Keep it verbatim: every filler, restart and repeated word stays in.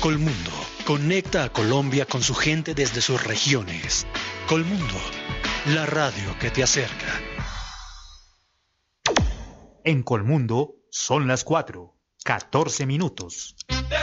Colmundo conecta a Colombia con su gente desde sus regiones. Colmundo, la radio que te acerca. En Colmundo son las cuatro, catorce minutos.